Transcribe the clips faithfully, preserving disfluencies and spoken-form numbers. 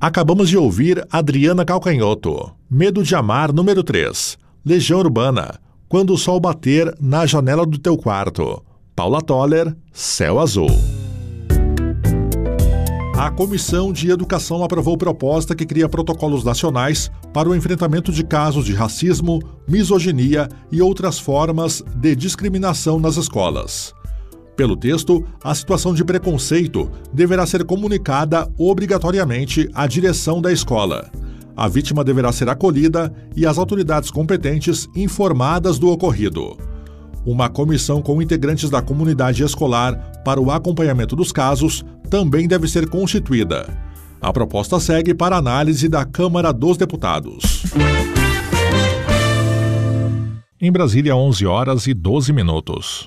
Acabamos de ouvir Adriana Calcanhoto, Medo de Amar, número três. Legião Urbana, Quando o Sol Bater na Janela do Teu Quarto. Paula Toller, Céu Azul. A Comissão de Educação aprovou proposta que cria protocolos nacionais para o enfrentamento de casos de racismo, misoginia e outras formas de discriminação nas escolas. Pelo texto, a situação de preconceito deverá ser comunicada obrigatoriamente à direção da escola. A vítima deverá ser acolhida e as autoridades competentes informadas do ocorrido. Uma comissão com integrantes da comunidade escolar para o acompanhamento dos casos também deve ser constituída. A proposta segue para análise da Câmara dos Deputados. Em Brasília, onze horas e doze minutos.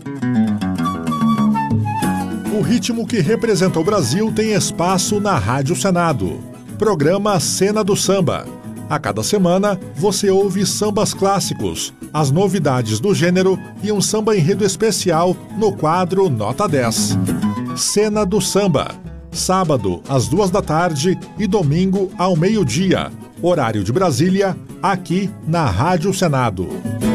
O ritmo que representa o Brasil tem espaço na Rádio Senado. Programa Cena do Samba. A cada semana, você ouve sambas clássicos, as novidades do gênero e um samba enredo especial no quadro Nota dez. Cena do Samba. Sábado, às duas da tarde e domingo, ao meio-dia. Horário de Brasília, aqui na Rádio Senado.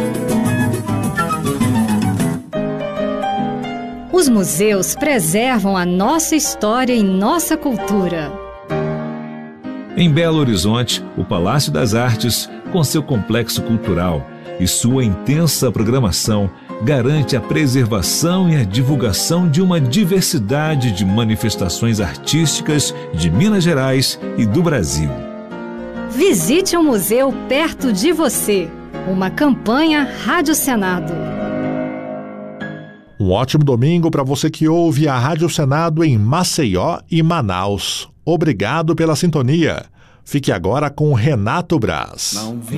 Os museus preservam a nossa história e nossa cultura. Em Belo Horizonte, o Palácio das Artes, com seu complexo cultural e sua intensa programação, garante a preservação e a divulgação de uma diversidade de manifestações artísticas de Minas Gerais e do Brasil. Visite um museu perto de você. Uma campanha Rádio Senado. Um ótimo domingo para você que ouve a Rádio Senado em Maceió e Manaus. Obrigado pela sintonia. Fique agora com Renato Braz. Não